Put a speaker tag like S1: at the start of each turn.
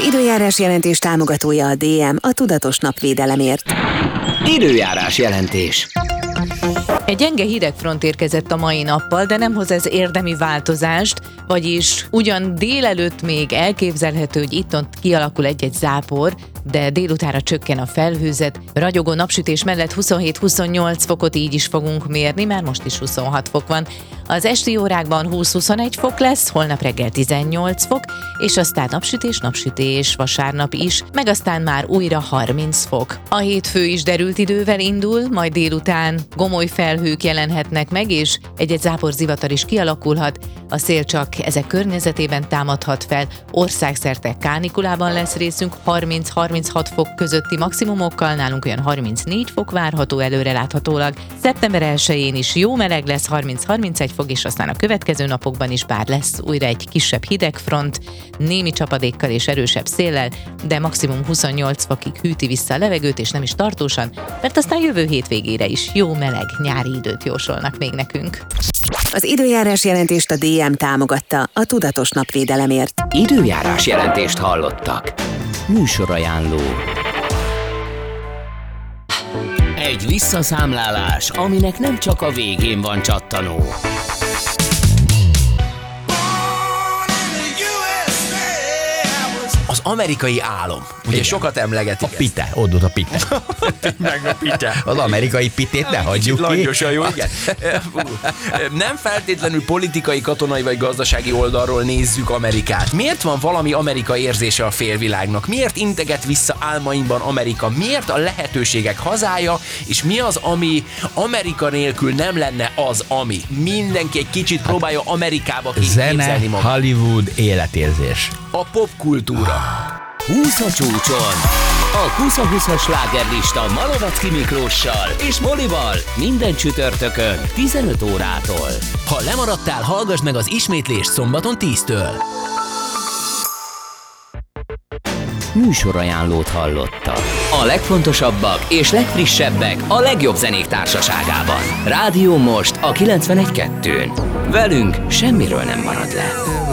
S1: időjárás jelentés támogatója a DM, a tudatos napvédelemért.
S2: Időjárás jelentés.
S3: Egy gyenge hidegfront érkezett a mai nappal, de nem hoz ez érdemi változást, vagyis ugyan délelőtt még elképzelhető, hogy itt-ott kialakul egy-egy zápor, de délutára csökken a felhőzet, ragyogó napsütés mellett 27-28 fokot így is fogunk mérni, már most is 26 fok van. Az esti órákban 20-21 fok lesz, holnap reggel 18 fok, és aztán napsütés, vasárnap is, meg aztán már újra 30 fok. A hétfő is derült idővel indul, majd délután gomoly felhők jelenhetnek meg, és egy-egy záporzivatar is kialakulhat, a szél csak ezek környezetében támadhat fel, országszerte kánikulában lesz részünk, 30-36 fok közötti maximumokkal, nálunk olyan 34 fok várható előreláthatólag. Szeptember 1-én is jó meleg lesz, 30-31 fok, és aztán a következő napokban is bár lesz újra egy kisebb hidegfront, némi csapadékkal és erősebb széllel, de maximum 28 fokig hűti vissza a levegőt, és nem is tartósan, mert aztán jövő hétvégére is jó meleg nyári időt jósolnak még nekünk.
S1: Az időjárás jelentést a DM támogatta, a tudatos napvédelemért.
S2: Időjárás jelentést hallottak. Műsorajánló. Egy visszaszámlálás, aminek nem csak a végén van csattanó.
S4: Az amerikai álom. Ugye sokat emlegetik
S5: a pite, oda a pite.
S4: Meg a pite.
S5: Az amerikai pitét ne hagyjuk ki.
S4: Langyosan jó, igen. Nem feltétlenül politikai, katonai vagy gazdasági oldalról nézzük Amerikát. Miért van valami Amerika érzése a félvilágnak? Miért integet vissza álmainkban Amerika? Miért a lehetőségek hazája? És mi az, ami Amerika nélkül nem lenne az, ami? Mindenki egy kicsit próbálja Amerikába képzelni
S5: Zene,
S4: magát.
S5: Hollywood, életérzés.
S4: A popkultúra.
S2: 20 a csúcson. A 20-20-as slágerlista Malovecki Miklóssal és Molival minden csütörtökön 15 órától.
S4: Ha lemaradtál, hallgass meg az ismétlést szombaton 10-től.
S2: Műsorajánlót hallottak. A legfontosabbak és legfrissebbek a legjobb zenék társaságában. Rádió Most a 91.2-n. Velünk semmiről nem marad le.